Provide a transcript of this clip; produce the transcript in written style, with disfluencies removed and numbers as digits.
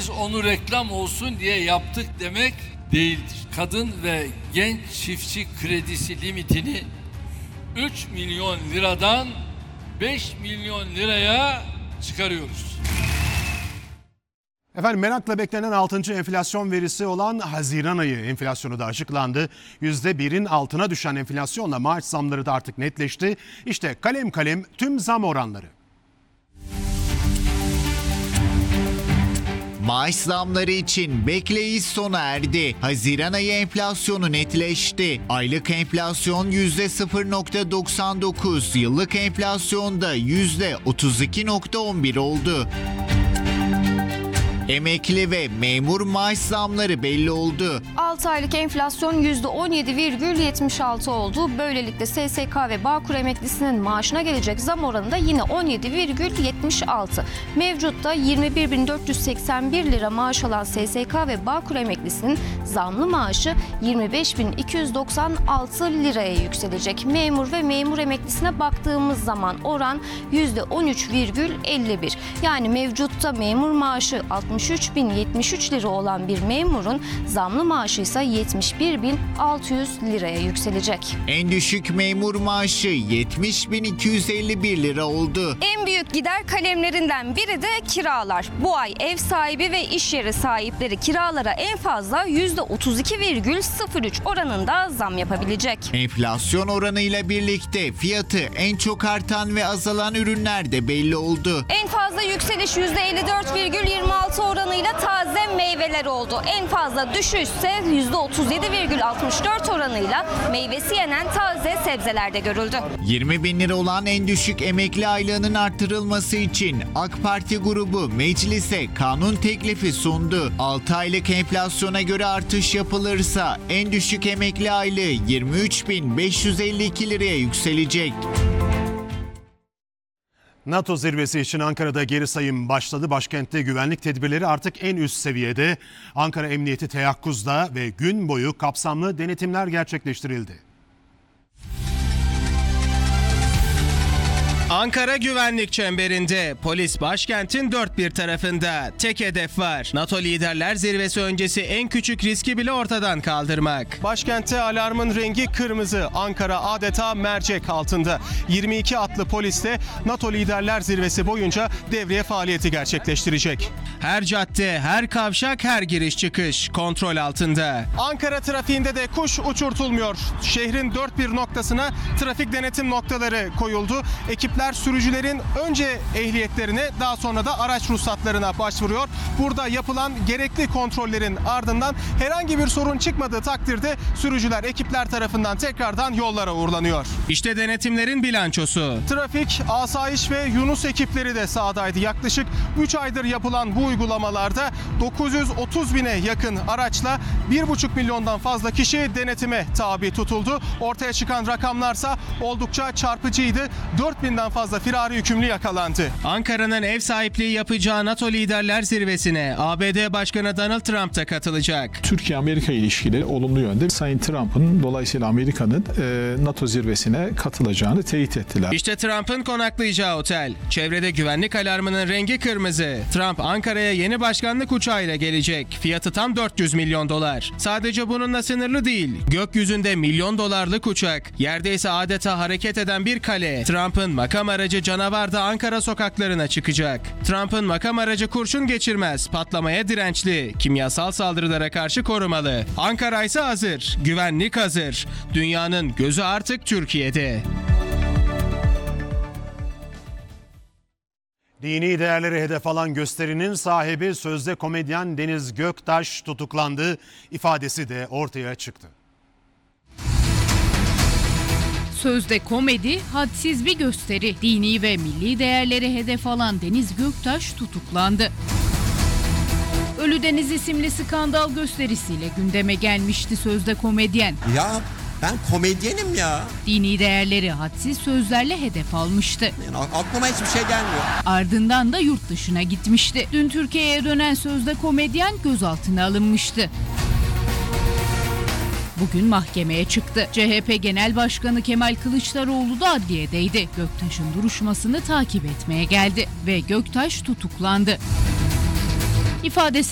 biz onu reklam olsun diye yaptık demek değildir. Kadın ve genç çiftçi kredisi limitini 3 milyon liradan 5 milyon liraya çıkarıyoruz. Efendim merakla beklenen 6. enflasyon verisi olan Haziran ayı enflasyonu da açıklandı. %1'in altına düşen enflasyonla maaş zamları da artık netleşti. İşte kalem kalem tüm zam oranları. Maaş zamları için bekleyiş sona erdi. Haziran ayı enflasyonu netleşti. Aylık enflasyon %0.99, yıllık enflasyon da %32.11 oldu. Emekli ve memur maaş zamları belli oldu. 6 aylık enflasyon %17,76 oldu. Böylelikle SSK ve Bağkur emeklisinin maaşına gelecek zam oranı da yine 17,76. Mevcutta 21.481 lira maaş alan SSK ve Bağkur emeklisinin zamlı maaşı 25.296 liraya yükselecek. Memur ve memur emeklisine baktığımız zaman oran %13,51. Yani mevcutta memur maaşı 63.073 lira olan bir memurun zamlı maaşı ise 71.600 liraya yükselecek. En düşük memur maaşı 70.251 lira oldu. En büyük gider kalemlerinden biri de kiralar. Bu ay ev sahibi ve iş yeri sahipleri kiralara en fazla %32,03 oranında zam yapabilecek. Enflasyon oranıyla birlikte fiyatı en çok artan ve azalan ürünler de belli oldu. En fazla yükseliş %54,26 oranıyla taze meyveler oldu. En fazla düşüş ise %37,64 oranıyla meyvesi yenen taze sebzelerde görüldü. 20.000 lira olan en düşük emekli aylığının artırılması için AK Parti grubu meclise kanun teklifi sundu. 6 aylık enflasyona göre artış yapılırsa en düşük emekli aylığı 23.552 liraya yükselecek. NATO zirvesi için Ankara'da geri sayım başladı. Başkentte güvenlik tedbirleri artık en üst seviyede. Ankara Emniyeti teyakkuzda ve gün boyu kapsamlı denetimler gerçekleştirildi. Ankara Güvenlik Çemberi'nde polis başkentin dört bir tarafında. Tek hedef var. NATO Liderler Zirvesi öncesi en küçük riski bile ortadan kaldırmak. Başkentte alarmın rengi kırmızı. Ankara adeta mercek altında. 22 atlı polis de NATO Liderler Zirvesi boyunca devriye faaliyeti gerçekleştirecek. Her cadde, her kavşak, her giriş çıkış kontrol altında. Ankara trafiğinde de kuş uçurtulmuyor. Şehrin dört bir noktasına trafik denetim noktaları koyuldu. Ekipler sürücülerin önce ehliyetlerine daha sonra da araç ruhsatlarına başvuruyor. Burada yapılan gerekli kontrollerin ardından herhangi bir sorun çıkmadığı takdirde sürücüler ekipler tarafından tekrardan yollara uğurlanıyor. İşte denetimlerin bilançosu. Trafik, asayiş ve Yunus ekipleri de sahadaydı. Yaklaşık 3 aydır yapılan bu uygulamalarda 930 bine yakın araçla 1,5 milyondan fazla kişi denetime tabi tutuldu. Ortaya çıkan rakamlarsa oldukça çarpıcıydı. 4000'den fazla firari hükümlü yakalandı. Ankara'nın ev sahipliği yapacağı NATO Liderler Zirvesi'ne ABD Başkanı Donald Trump da katılacak. Türkiye-Amerika ilişkileri olumlu yönde. Sayın Trump'ın dolayısıyla Amerika'nın NATO zirvesine katılacağını teyit ettiler. İşte Trump'ın konaklayacağı otel. Çevrede güvenlik alarmının rengi kırmızı. Trump Ankara'ya yeni başkanlık uçağıyla gelecek. Fiyatı tam $400 milyon. Sadece bununla sınırlı değil. Gökyüzünde milyon dolarlık uçak. Yerde ise adeta hareket eden bir kale. Trump'ın makam aracı canavar da Ankara sokaklarına çıkacak. Trump'ın makam aracı kurşun geçirmez, patlamaya dirençli, kimyasal saldırılara karşı korumalı. Ankara ise hazır, güvenlik hazır. Dünyanın gözü artık Türkiye'de. Dini değerleri hedef alan gösterinin sahibi sözde komedyen Deniz Göktaş tutuklandı. İfadesi de ortaya çıktı. Sözde komedi, hadsiz bir gösteri. Dini ve milli değerleri hedef alan Deniz Göktaş tutuklandı. Ölü Deniz isimli skandal gösterisiyle gündeme gelmişti sözde komedyen. Ya ben komedyenim ya. Dini değerleri hadsiz sözlerle hedef almıştı. Yani aklıma hiçbir şey gelmiyor. Ardından da yurt dışına gitmişti. Dün Türkiye'ye dönen sözde komedyen gözaltına alınmıştı. Bugün mahkemeye çıktı. CHP Genel Başkanı Kemal Kılıçdaroğlu da adliyedeydi. Göktaş'ın duruşmasını takip etmeye geldi ve Göktaş tutuklandı. İfadesi